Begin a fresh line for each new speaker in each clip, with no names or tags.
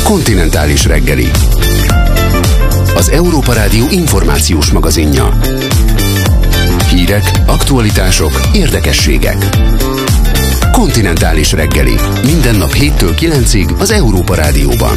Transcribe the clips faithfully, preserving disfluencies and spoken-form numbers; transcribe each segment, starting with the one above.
Kontinentális reggeli. Az Európa Rádió információs magazinja. Hírek, aktualitások, érdekességek. Kontinentális reggeli. Minden nap héttől kilencig az Európa Rádióban.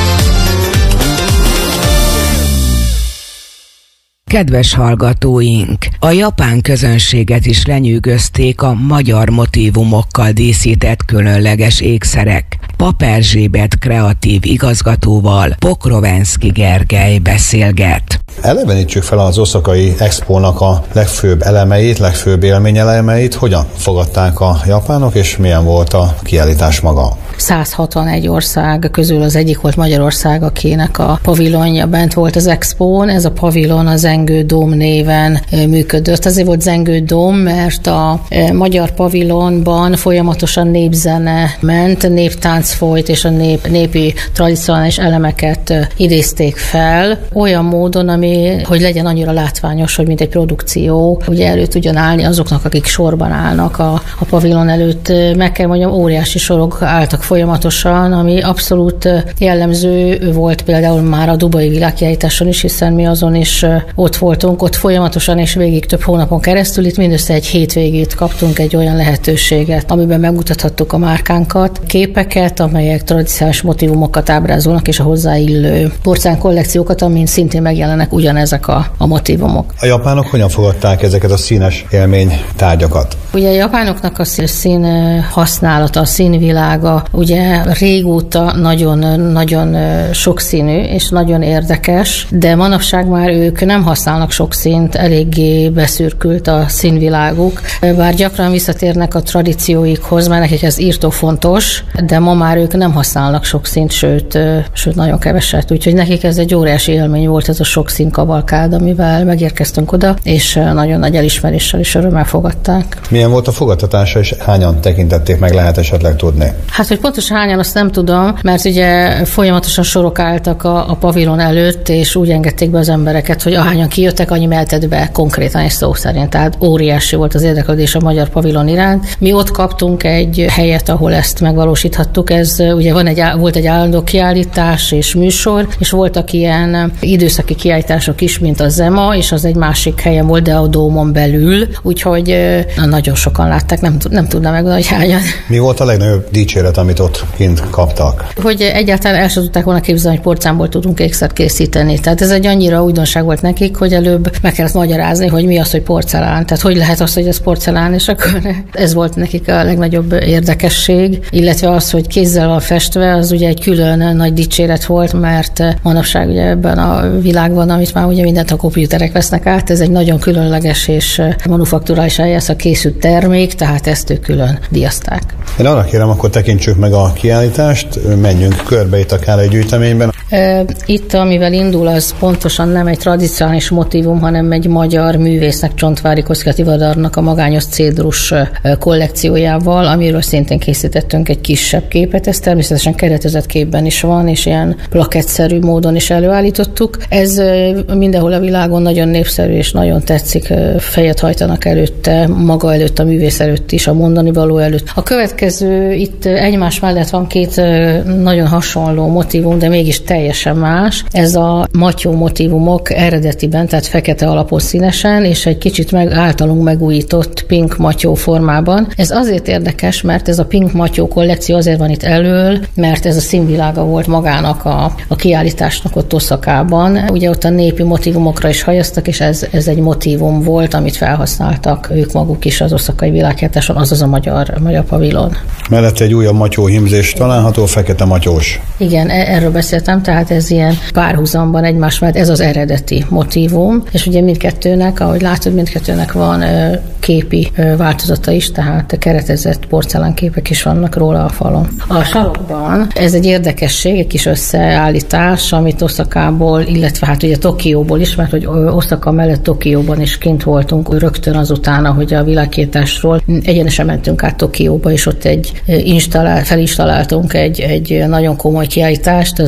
Kedves hallgatóink! A japán közönséget is lenyűgözték a magyar motívumokkal díszített különleges ékszerek. Pap Erzsébet kreatív igazgatóval Pokrovenszky Gergely beszélget.
Elevenítsük fel az oszakai expónak a legfőbb elemeit, legfőbb élményelemeit. Hogyan fogadták a japánok, és milyen volt a kiállítás maga?
száz hatvanegy ország közül az egyik volt Magyarország, akinek a pavilonja bent volt az expón. Ez a pavilon a Zengő Dóm néven működött. Azért volt Zengő Dóm, mert a magyar pavilonban folyamatosan népzene ment, néptánc folyt, és a nép, népi tradicionális elemeket idézték fel, olyan módon, ami, hogy legyen annyira látványos, hogy mint egy produkció, ugye elő tudjon állni azoknak, akik sorban állnak a, a pavilon előtt. Meg kell mondjam, óriási sorok álltak folyamatosan, ami abszolút jellemző volt például már a dubai világkiállításon is, hiszen mi azon is ott voltunk, ott folyamatosan és végig több hónapon keresztül, itt mindössze egy hétvégét kaptunk egy olyan lehetőséget, amiben megmutathattuk a márkánkat, képeket, amelyek tradicionális motívumokat ábrázolnak, és a hozzáillő porcelán kollekciókat, amin szintén megjelennek ugyanezek a, a motívumok.
A japánok hogyan fogadták ezeket a színes élménytárgyakat?
Ugye a japánoknak a szín használata, a színvilága ugye régóta nagyon-nagyon sokszínű és nagyon érdekes, de manapság már ők nem használnak sok színt, eléggé beszürkült a színviláguk, bár gyakran visszatérnek a tradícióikhoz, mert nekik ez írtó fontos, de ma már ők nem használnak sok színt, sőt, sőt nagyon keveset, úgyhogy nekik ez egy óriási élmény volt, ez a sok szín kavalkád, amivel megérkeztünk oda, és nagyon nagy elismeréssel és örömmel fogadták.
Milyen volt a fogadtatása, és hányan tekintették meg, lehet esetleg tudni?
Hát, hogy pontosan hányan, azt nem tudom, mert ugye folyamatosan sorok álltak a, a pavilon előtt, és úgy engedték be az embereket, hogy ahányan kijöttek, annyi mehetett be konkrétan és szó szerint. Tehát óriási volt az érdeklődés a magyar pavilon iránt. Mi ott kaptunk egy helyet, ahol ezt megvalósíthattuk. Ez ugye van egy, volt egy állandó kiállítás és műsor, és voltak ilyen időszaki kiállítások is, mint a Zema, és az egy másik helyen volt, de a dómon belül, úgyhogy na, nagyon sokan látták, nem, nem tudnám megmondani, hogy hányan. Mi
volt a legnagyobb dicséret, amit ott kint kaptak?
Hogy egyáltalán el sem tudták volna képzelni, hogy porcelánból tudunk ékszert készíteni. Tehát ez egy annyira újdonság volt nekik, hogy előbb meg kellett magyarázni, hogy mi az, hogy porcelán. Tehát hogy lehet az, hogy ez porcelán, és akkor ez volt nekik a legnagyobb érdekesség, illetve az, hogy kézzel van festve, az ugye egy külön nagy dicséret volt, mert manapság ugye ebben a világban, amit már ugye mindent a komputerek vesznek át, ez egy nagyon különleges és manufakturális eljárásra készült termék, tehát ezt ők külön díjazták.
Én arra kérem, akkor tekintsük meg a kiállítást, menjünk körbe itt akár egy gyűjteményben.
Itt, amivel indul, az pontosan nem egy tradicionális motívum, hanem egy magyar művésznek, Csontvári Kosztka Tivadarnak a magányos cédrus kollekciójával, amiről szintén készítettünk egy kisebb képet. Ez természetesen keretezett képben is van, és ilyen plakettszerű módon is előállítottuk. Ez mindenhol a világon nagyon népszerű, és nagyon tetszik, fejet hajtanak előtte, maga előtt, a művész előtt is, a mondani való előtt. A következő, itt egymás mellett van két nagyon hasonló motívum, de mégis teljesen más. Ez a matyó motívumok eredetiben, tehát fekete alapon színesen, és egy kicsit meg általunk megújított pink matyó formában. Ez azért érdekes, mert ez a pink matyó kollekció azért van itt elől, mert ez a színvilága volt magának a, a kiállításnak ott Oszakában. Ugye ott a népi motívumokra is hajaztak, és ez, ez egy motívum volt, amit felhasználtak ők maguk is az oszakai világkiállításon, azaz a magyar, magyar pavilon.
Mellette egy újabb matyó hímzés található, fekete matyós.
Igen, erről beszéltem, tehát ez ilyen párhuzamban egymás mellett, ez az eredeti motívum, és ugye mindkettőnek, ahogy látod, mindkettőnek van képi változata is, tehát keretezett porcelánképek is vannak róla a falon. A sarokban ez egy érdekesség, egy kis összeállítás, amit Oszakából, illetve hát ugye Tokióból is, mert hogy Oszaka mellett Tokióban is kint voltunk rögtön azután, ahogy a világkiállításról egyenesen mentünk át Tokióba, és ott egy installál, felinstaláltunk egy, egy nagyon komoly kiállítást, ez egy nagy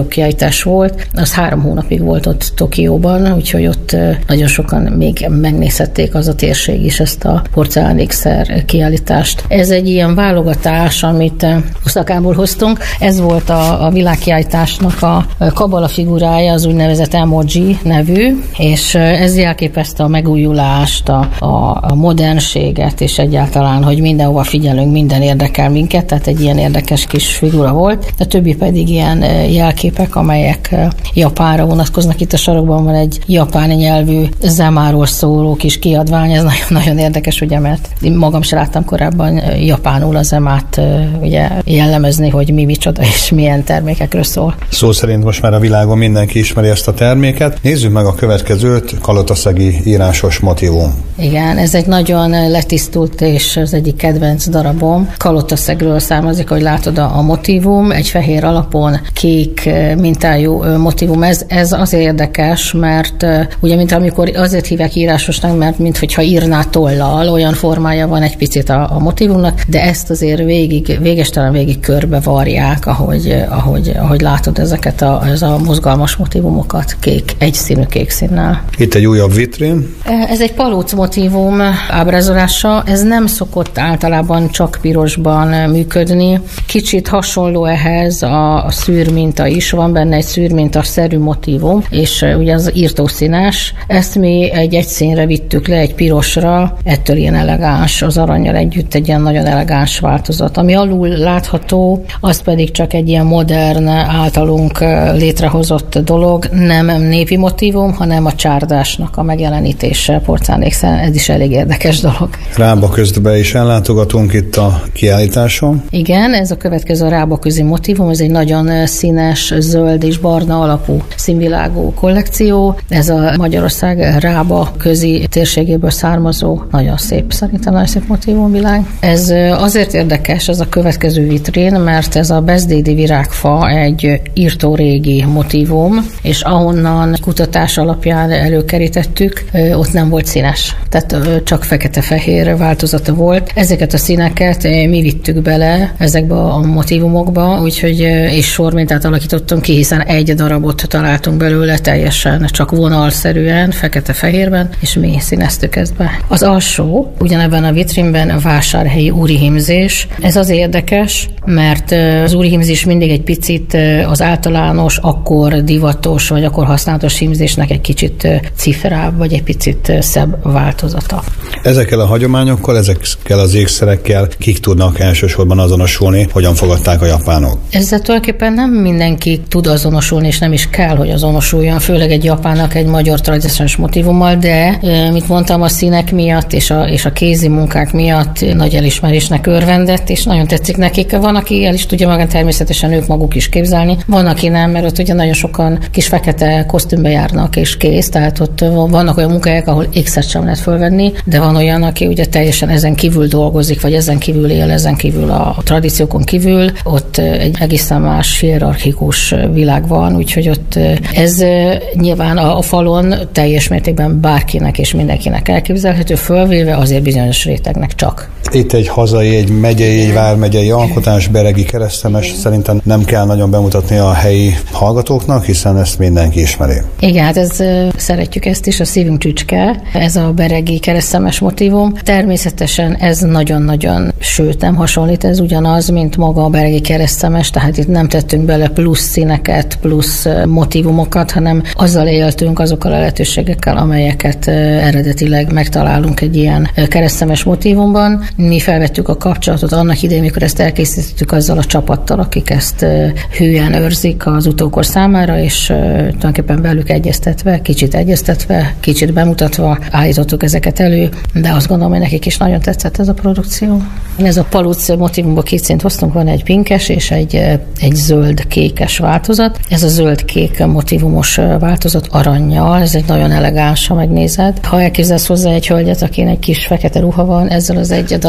legnagyobb kiállítás volt. Az három hónapig volt ott Tokióban, úgyhogy ott nagyon sokan még megnézhették az a térség is ezt a porcelánékszer kiállítást. Ez egy ilyen válogatás, amit Oszakából hoztunk. Ez volt a, a világkiállításnak a kabala figurája, az úgynevezett emoji nevű, és ez jelképezte a megújulást, a, a, a modernséget, és egyáltalán, hogy mindenhova figyelünk, minden érdekel minket, tehát egy ilyen érdekes kis figura volt. A többi pedig ilyen jelképek, amelyek Japánra vonatkoznak. Itt a sarokban van egy japán nyelvű zemáról szóló kis kiadvány, ez nagyon, nagyon érdekes, ugye, mert én magam sem láttam korábban japánul a zemát ugye jellemezni, hogy mi micsoda és milyen termékekről szól.
Szó szerint most már a világon mindenki ismeri ezt a terméket. Nézzük meg a következőt, kalotaszegi írásos motívum.
Igen, ez egy nagyon letisztult és az egyik kedvenc darabom. Kalotaszegről származik, hogy látod a, a motívum, egy fehér alapon kék mintájú motívum. Ez, ez azért érdekes, mert ugye, mint amikor azért hívják írásosnak, mert minthogyha írná tollal, olyan formája van egy picit a, a motívumnak, de ezt azért végig, végestelen végig körbe varják, ahogy, ahogy, ahogy látod ezeket a, ez a mozgalmas motívumokat kék, egyszínű kék színnel.
Itt egy újabb vitrin.
Ez egy palóc motívum ábrázolása, ez nem szokott általában csak pirosban működni. Kicsit hasonló ehhez a szűrminta is, van benne egy szűrminta-szerű motívum, és ugye az írtószínes. Ezt mi egy egyszínre vittük le, egy pirosra, ettől ilyen elegáns, az arannyal együtt egy ilyen nagyon elegáns változat. Ami alul látható, az pedig csak egy ilyen modern, általunk létrehozott dolog, nem népi motívum, hanem a csárdásnak a megjelenítése porcelánékszer. Ez is elég érdekes dolog.
Rába közben is ellátogatunk itt a kiállításon.
Igen, ez a következő a rábaközi motívum, ez egy nagyon színes, zöld és barna alapú színvilágú kollekció. Ez a Magyarország rábaközi térségéből származó, nagyon szép, szerintem nagyon szép motívumvilág. Ez azért érdekes, ez a következő vitrin, mert ez a bezdédi virágfa egy írtó régi motívum, és ahonnan kutatás alapján előkerítettük, ott nem volt színes. Tehát csak fekete-fehér változata volt. Ezeket a színeket mi vittük bele ezekbe a motívumokba, úgyhogy és sormintát alakítottunk ki, hiszen egy darabot találtunk belőle teljesen csak vonalszerűen, fekete-fehérben, és mi színeztük ezt be. Az alsó, ugyanebben a vitrinben a vásárhelyi úri hímzés. Ez az érdekes, mert az úri hímzés mindig egy picit az általános, akkor divatos, vagy akkor használatos hímzésnek egy kicsit cifrább, vagy egy picit szebb változata.
Ezekkel a hagyományokkal, ezekkel az ékszerekkel kik tudnak elsősorban azonosulni, hogyan fogadták a japánok?
Ezzel tulajdonképpen nem mindenki tud azonosulni, és nem is kell, hogy azonosuljon, főleg egy japánnak egy magyar tradicionális motívummal, de, mint mondtam, a színek miatt és a, és a kézi munkák miatt nagy elismerésnek örvendett, és nagyon tetszik nekik. Van, aki el is tudja magán természetesen ők maguk is képzelni, van, aki nem, mert ott ugye nagyon sokan kis fekete kosztümbe járnak, és kész, tehát ott vannak olyan munkahelyek, ahol ékszert sem lehet fölvenni, de van olyan, aki ugye teljesen ezen kívül dolgozik, vagy ezen kívül él, ezen kívül a tradíciókon kívül, ott egy egészen más hierarchikus világ van, úgyhogy ott ez nyilván a, a falon teljes mértékben bárkinek és mindenkinek elképzelhető, fölvéve azért bizonyos rétegnek csak.
Itt egy hazai, egy megyei, egy vármegyei alkotás, beregi keresztemes, szerintem nem kell nagyon bemutatni a helyi hallgatóknak, hiszen ezt mindenki ismeri.
Igen, hát ez, szeretjük ezt is, a szívünk csücske, ez a beregi keresztemes motívum. Természetesen ez nagyon-nagyon, sőt nem hasonlít, ez ugyanaz, mint maga a beregi keresztemes, tehát itt nem tettünk bele plusz színeket, plusz motívumokat, hanem azzal éltünk, azokkal a lehetőségekkel, amelyeket eredetileg megtalálunk egy ilyen keresztemes motívumban. Mi felvettük a kapcsolatot annak idején, mikor ezt elkészítettük azzal a csapattal, akik ezt hűen őrzik az utókor számára, és tulajdonképpen velük egyeztetve, kicsit egyeztetve, kicsit bemutatva állítottuk ezeket elő, de azt gondolom, hogy nekik is nagyon tetszett ez a produkció. Ez a palóc motívumban két színt hoztunk, van egy pinkes és egy, egy zöld-kékes változat. Ez a zöld-kék motívumos változat arannyal, ez egy nagyon elegáns, ha megnézed. Ha elképzelsz hozzá egy hölgyet, akin egy kis fekete ruha van, ezzel az egy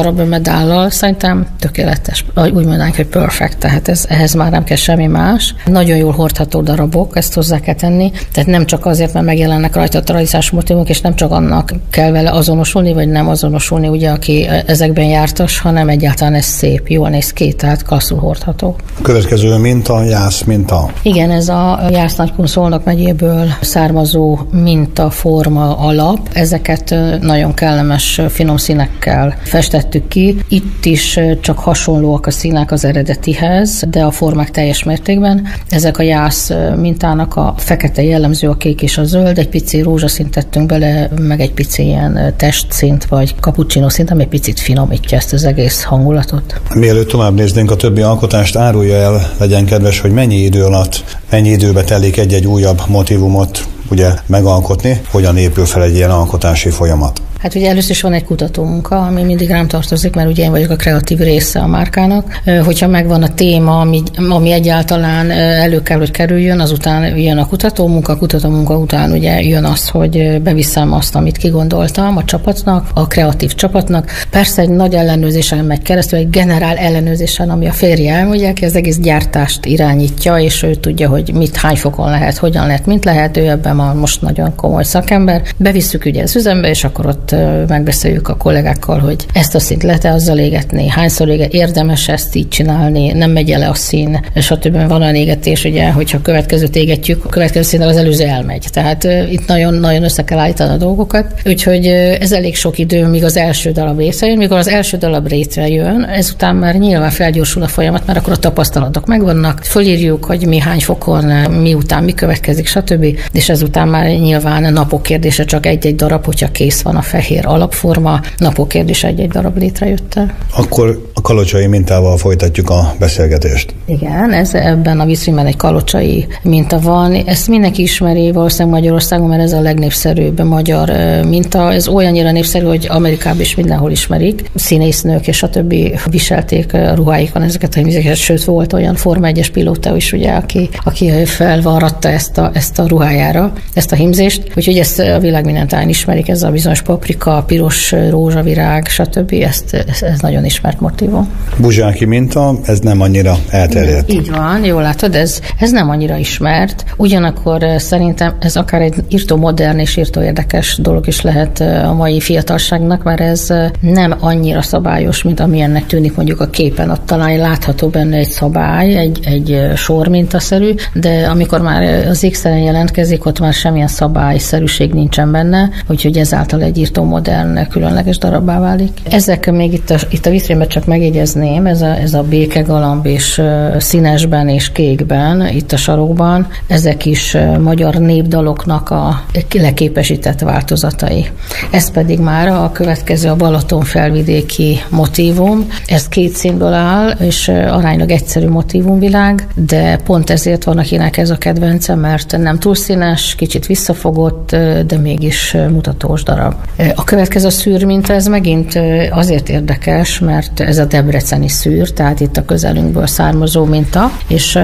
darab medállal, szerintem tökéletes. Úgy mondanánk, hogy perfect, tehát ez, ehhez már nem kell semmi más. Nagyon jól hordható darabok, ezt hozzá kell tenni, tehát nem csak azért, mert megjelennek rajta a tradicionális motívumok, és nem csak annak kell vele azonosulni, vagy nem azonosulni, ugye, aki ezekben jártas, hanem egyáltalán ez szép, jól néz ki, tehát klasszul hordható.
A következő minta, jász minta.
Igen, ez a Jász Nagykun Szolnok megyéből származó mintaforma alap. Ezeket nagyon kellemes finom színekkel festettük ki. Itt is csak hasonlóak a színek az eredetihez, de a formák teljes mértékben. Ezek a jász mintának a fekete jellemző, a kék és a zöld, egy pici rózsaszint tettünk bele, meg egy pici ilyen testszint, vagy cappuccino szint, ami egy picit finomítja ezt az egész hangulatot.
Mielőtt tovább néznénk a többi alkotást, árulja el, legyen kedves, hogy mennyi idő alatt, mennyi időbe telik egy-egy újabb motívumot ugye megalkotni, hogyan épül fel egy ilyen alkotási folyamat?
Hát ugye először is van egy kutatómunka, ami mindig rám tartozik, mert ugye én vagyok a kreatív része a márkának. Hogyha megvan a téma, ami, ami egyáltalán elő kell, hogy kerüljön, azután jön a kutatómunka, a kutatómunka után ugye jön az, hogy beviszem azt, amit kigondoltam a csapatnak, a kreatív csapatnak. Persze egy nagy ellenőrzésen megy keresztül, egy generál ellenőrzésen, ami a férjem, ugye, aki az egész gyártást irányítja, és ő tudja, hogy mit, hány fokon lehet, hogyan lehet, mint lehet, ő ebben ma most nagyon komoly szakember. Bevisszük ugye az üzembe, és akkor ott megbeszéljük a kollégákkal, hogy ezt a szint lehet-e azzal égetni, hányszor éget, érdemes ezt így csinálni, nem megy el a szín, stb. Van olyan égetés, ugye, hogyha a következőt égetjük, a következő színnel az előző elmegy. Tehát uh, itt nagyon-nagyon össze kell állítani a dolgokat. Úgyhogy uh, ez elég sok idő, míg az első darab része jön, mikor az első darab része jön, ezután már nyilván felgyorsul a folyamat, mert akkor a tapasztalatok megvannak, fölírjuk, hogy mi hány fokon, miután mi következik, stb. És ezután már nyilván napok kérdése csak egy-egy darab, hogyha kész van a fehér alapforma, napok kérdése egy-egy darab létrejött.
Akkor a kalocsai mintával folytatjuk a beszélgetést.
Igen, ez ebben a vitrínben egy kalocsai minta van. Ezt mindenki ismeri valószínűleg Magyarországon, mert ez a legnépszerűbb magyar minta. Ez olyannyira népszerű, hogy Amerikában is mindenhol ismerik. Színésznők és a többi viselték a ruháikon ezeket a hímzéket, sőt volt olyan Forma egyes pilóta is, ugye, aki, aki felvarratta ezt a, ezt a ruhájára, ezt a hímzést. Úgyhogy ezt a világ minden táján ismerik, ez a bizonyos paprika, piros rózsavirág, stb. Ezt, ez, ez nagyon ismert motívum.
Buzsáki minta, ez nem annyira elterjedt.
Így van, jól látod, ez, ez nem annyira ismert. Ugyanakkor szerintem ez akár egy írtó modern és írtó érdekes dolog is lehet a mai fiatalságnak, mert ez nem annyira szabályos, mint ami ennek tűnik mondjuk a képen. Ott talán látható benne egy szabály, egy, egy sor mintaszerű, de amikor már az ékszeren jelentkezik, ott már semmilyen szabályszerűség nincsen benne, úgyhogy ezáltal egy írtó modern, különleges darabbá válik. Ezek még itt a, itt a vitrínben csak megjegyezném, ez a, ez a békegalamb és uh, színesben és kékben, itt a sarokban, ezek is uh, magyar népdaloknak a leképesített változatai. Ez pedig már a következő a Balaton felvidéki motívum. Ez két színből áll, és uh, aránylag egyszerű motívumvilág, de pont ezért van, akinek ez a kedvence, mert nem túl színes, kicsit visszafogott, uh, de mégis uh, mutatós darab. Uh, a következő a szűrminta, ez megint azért érdekes, mert ez a debreceni szűr, tehát itt a közelünkből származó minta, és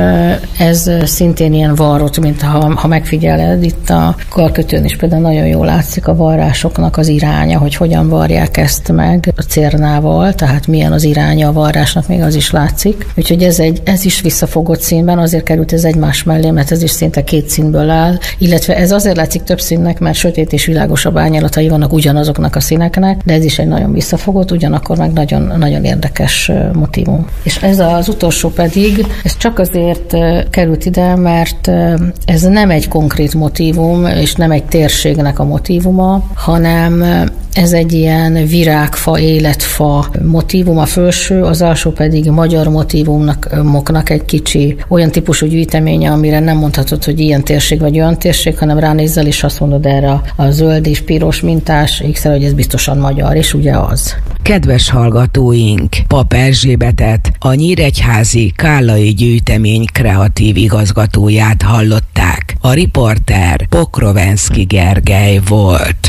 ez szintén ilyen varrott minta, ha, ha megfigyeled, itt a karkötőn is például nagyon jól látszik a varrásoknak az iránya, hogy hogyan varják ezt meg a cérnával, tehát milyen az iránya a varrásnak, még az is látszik. Úgyhogy ez, egy, ez is visszafogott színben, azért került ez egymás mellé, mert ez is szinte két színből áll, illetve ez azért látszik több színnek, mert sötét és világosabb árnyalatai vannak ugyanazoknak a színeknek, de ez is egy nagyon visszafogott, ugyanakkor meg nagyon, nagyon érdekes motívum. És ez az utolsó pedig, ez csak azért került ide, mert ez nem egy konkrét motívum, és nem egy térségnek a motívuma, hanem ez egy ilyen virágfa, életfa motívum a felső, az alsó pedig magyar motívumnak egy kicsi olyan típusú gyűjteménye, amire nem mondhatod, hogy ilyen térség vagy olyan térség, hanem ránézzel, és azt mondod erre a zöld és piros mintás ékszer, hogy ez biztosan magyar, és ugye az.
Kedves hallgatóink, Pap Erzsébetet, a Nyíregyházi Kállai Gyűjtemény kreatív igazgatóját hallották. A riporter Pokrovenszky Gergely volt.